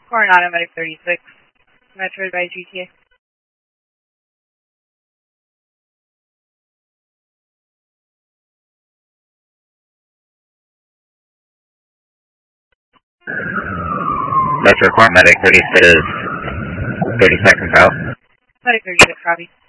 Coronado Medic 36, Metro by GTA. Metro Medic 36, 30 seconds out. Medic 36, copy.